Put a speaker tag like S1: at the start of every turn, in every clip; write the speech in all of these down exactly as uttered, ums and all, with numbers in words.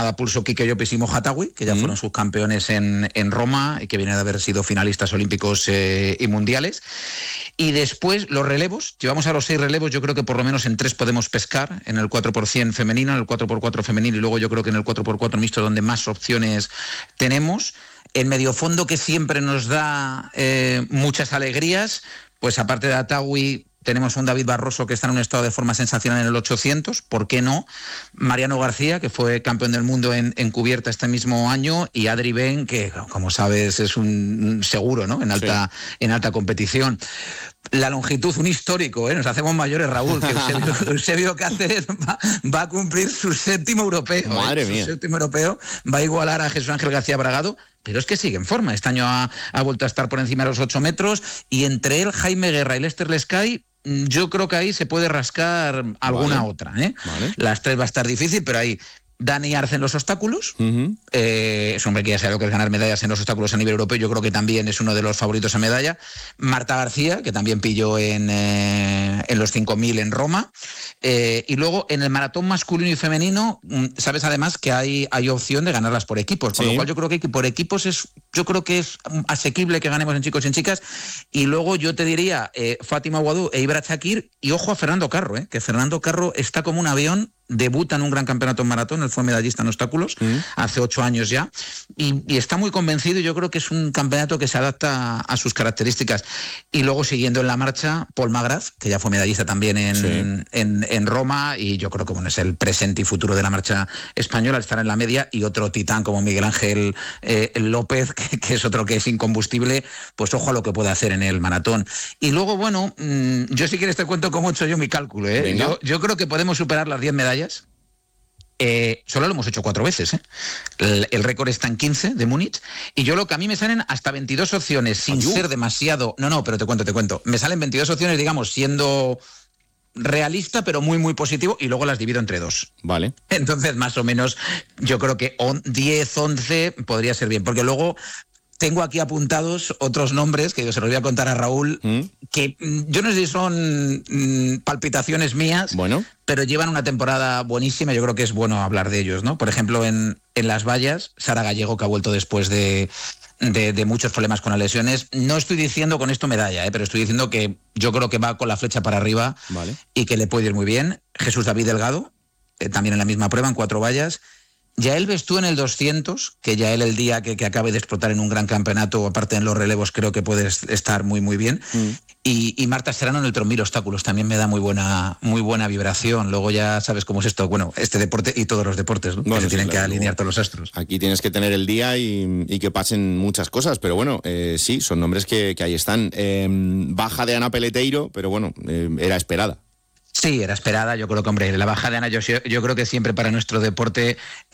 S1: a Pulso Kikellopis y Mojatawi, que ya mm. fueron subcampeones en, en Roma y que vienen de haber sido finalistas olímpicos eh, y mundiales. Y después los relevos, llevamos a los seis relevos, yo creo que por lo menos en tres podemos pescar, en el cuatro por cien femenino, en el cuatro por cuatro femenino y luego yo creo que en el cuatro por cuatro mixto donde más opciones tenemos. En medio fondo, que siempre nos da eh, muchas alegrías, pues aparte de Atawi, tenemos un David Barroso que está en un estado de forma sensacional en el ochocientos, ¿por qué no? Mariano García, que fue campeón del mundo en, en cubierta este mismo año, y Adri Ben, que como sabes es un seguro, ¿no? En alta, sí. en alta competición. La longitud, un histórico, ¿eh? Nos hacemos mayores, Raúl, que Eusebio, Eusebio Cáceres va, va a cumplir su séptimo europeo.
S2: Madre
S1: ¿eh?
S2: mía.
S1: Su séptimo europeo, va a igualar a Jesús Ángel García Bragado, pero es que sigue en forma. Este año ha, ha vuelto a estar por encima de los ocho metros, y entre él, Jaime Guerra y Lester Lescay, yo creo que ahí se puede rascar alguna vale. otra, ¿eh? Vale. Las tres va a estar difícil, pero ahí Dani Arce en los obstáculos, uh-huh. eh, es un hombre que ya sabe lo que es ganar medallas en los obstáculos a nivel europeo, yo creo que también es uno de los favoritos a medalla. Marta García, que también pilló en, eh, en los cinco mil en Roma, eh, y luego en el maratón masculino y femenino, sabes además que hay, hay opción de ganarlas por equipos, con sí. lo cual yo creo que por equipos es, yo creo que es asequible que ganemos en chicos y en chicas, y luego yo te diría eh, Fátima Aguadú e Ibra Chakir, y ojo a Fernando Carro, eh, que Fernando Carro está como un avión, debuta en un gran campeonato en maratón, él fue medallista en obstáculos, mm. hace ocho años ya, y, y está muy convencido, y yo creo que es un campeonato que se adapta a sus características. Y luego siguiendo en la marcha, Paul Magraz, que ya fue medallista también en, sí. en, en Roma, y yo creo que bueno, es el presente y futuro de la marcha española, al estar en la media, y otro titán como Miguel Ángel eh, López, que, que es otro que es incombustible, pues ojo a lo que puede hacer en el maratón. Y luego, bueno, mmm, yo si quieres te cuento cómo he hecho yo mi cálculo, ¿eh? Yo, yo creo que podemos superar las diez medallas. Eh, solo lo hemos hecho cuatro veces, ¿eh? El, el récord está en quince de Múnich, y yo lo que a mí me salen hasta veintidós opciones sin Ayú. ser demasiado... No, no, pero te cuento, te cuento. Me salen veintidós opciones, digamos, siendo realista, pero muy, muy positivo, y luego las divido entre dos.
S2: Vale.
S1: Entonces, más o menos, yo creo que on, diez, once podría ser bien, porque luego... Tengo aquí apuntados otros nombres que yo se los voy a contar a Raúl, ¿Mm? que yo no sé si son mm, palpitaciones mías, bueno. pero llevan una temporada buenísima, yo creo que es bueno hablar de ellos, ¿no? Por ejemplo, en, en las vallas, Sara Gallego, que ha vuelto después de, de, de muchos problemas con las lesiones. No estoy diciendo con esto medalla, ¿eh? pero estoy diciendo que yo creo que va con la flecha para arriba vale. y que le puede ir muy bien. Jesús David Delgado, eh, también en la misma prueba, en cuatro vallas. Yael Bestú en el doscientos, que Yael el día que, que acabe de explotar en un gran campeonato, aparte en los relevos, creo que puede estar muy muy bien. Mm. Y, y Marta Serrano en el tres mil obstáculos, también me da muy buena muy buena vibración. Luego ya sabes cómo es esto, bueno, este deporte y todos los deportes, ¿no? Bueno, que se sí, tienen claro, que alinear todos los astros.
S2: Aquí tienes que tener el día y, y que pasen muchas cosas, pero bueno, eh, sí, son nombres que, que ahí están. Eh, baja de Ana Peleteiro, pero bueno, eh, era esperada.
S1: Sí, era esperada. Yo creo que, hombre, la baja de Ana, yo, yo creo que siempre para nuestro deporte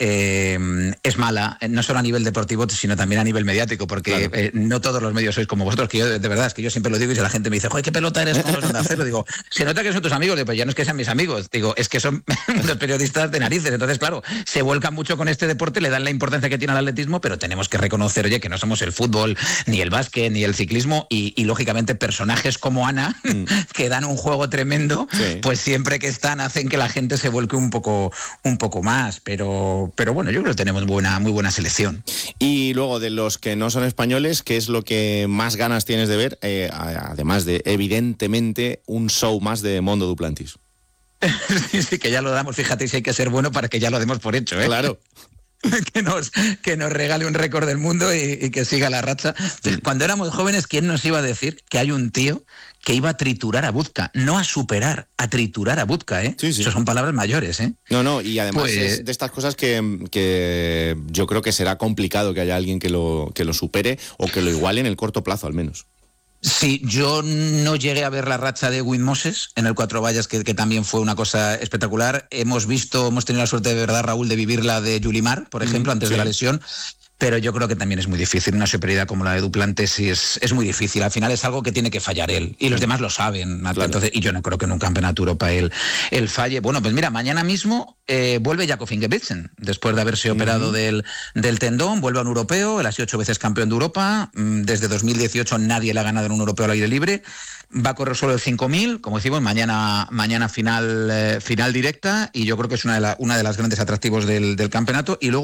S1: eh, es mala, no solo a nivel deportivo, sino también a nivel mediático, porque claro. eh, no todos los medios sois como vosotros, que yo, de verdad, es que yo siempre lo digo, y si la gente me dice, joder, qué pelota eres con los Onda Cero, digo, se nota que son tus amigos, digo, pues ya no es que sean mis amigos, digo, es que son los periodistas de narices. Entonces, claro, se vuelcan mucho con este deporte, le dan la importancia que tiene al atletismo, pero tenemos que reconocer, oye, que no somos el fútbol, ni el básquet, ni el ciclismo, y, y lógicamente personajes como Ana, mm. que dan un juego tremendo, sí. pues siempre que están hacen que la gente se vuelque un poco un poco más, pero pero bueno, yo creo que tenemos buena muy buena selección.
S2: Y luego, de los que no son españoles, ¿qué es lo que más ganas tienes de ver? Eh, además de, evidentemente, un show más de Mondo Duplantis.
S1: sí, sí, que ya lo damos, fíjate si hay que ser bueno para que ya lo demos por hecho, ¿eh?
S2: Claro.
S1: que nos que nos regale un récord del mundo y, y que siga la racha. Cuando éramos jóvenes, ¿quién nos iba a decir que hay un tío que iba a triturar a Buzka? No a superar, a triturar a Buzka, ¿eh? Sí, sí. Eso son palabras mayores, ¿eh?
S2: No, no, y además pues... es de estas cosas que, que yo creo que será complicado que haya alguien que lo, que lo supere o que lo iguale en el corto plazo, al menos.
S1: Sí, yo no llegué a ver la racha de Wim Moses en el cuatro vallas, que, que también fue una cosa espectacular. Hemos visto, hemos tenido la suerte de verdad, Raúl, de vivir la de Yulimar, por ejemplo, mm, antes sí. de la lesión. Pero yo creo que también es muy difícil. Una superioridad como la de Duplantis es, es muy difícil. Al final es algo que tiene que fallar él. Y los demás lo saben. Claro. Entonces, y yo no creo que en un campeonato Europa él, él falle. Bueno, pues mira, mañana mismo eh, vuelve Jakob Ingebrigtsen. Después de haberse uh-huh. operado del, del tendón, vuelve a un europeo. Él ha sido ocho veces campeón de Europa. Desde dos mil dieciocho nadie le ha ganado en un europeo al aire libre. Va a correr solo el cinco mil, como decimos, mañana, mañana final, eh, final directa. Y yo creo que es una de, la, una de las grandes atractivos del, del campeonato. Y luego